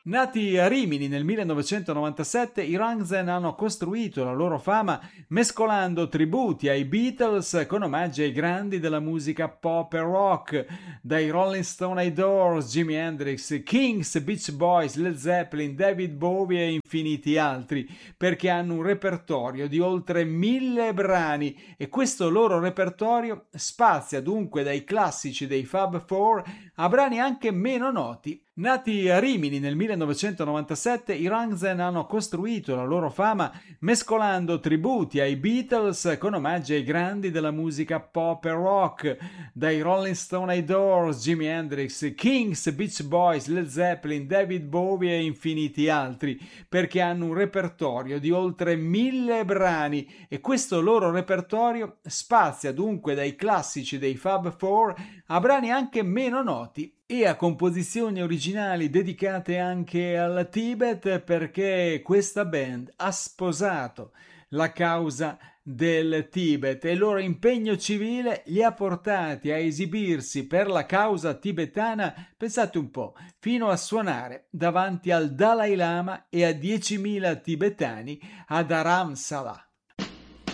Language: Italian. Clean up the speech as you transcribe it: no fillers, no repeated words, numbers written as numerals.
Nati a Rimini nel 1997, i Rangzen hanno costruito la loro fama mescolando tributi ai Beatles con omaggi ai grandi della musica pop e rock, dai Rolling Stone ai Doors, Jimi Hendrix, Kings, Beach Boys, Led Zeppelin, David Bowie e infiniti altri, perché hanno un repertorio di oltre 1000 brani e questo loro repertorio spazia dunque dai classici dei Fab Four a brani anche meno noti. Nati a Rimini nel 1997, i Rangzen hanno costruito la loro fama mescolando tributi ai Beatles con omaggi ai grandi della musica pop e rock, dai Rolling Stone ai Doors, Jimi Hendrix, Kings, Beach Boys, Led Zeppelin, David Bowie e infiniti altri, perché hanno un repertorio di oltre 1000 brani e questo loro repertorio spazia dunque dai classici dei Fab Four a brani anche meno noti e a composizioni originali dedicate anche al Tibet, perché questa band ha sposato la causa del Tibet e il loro impegno civile li ha portati a esibirsi per la causa tibetana, pensate un po', fino a suonare davanti al Dalai Lama e a 10.000 tibetani a Dharamsala.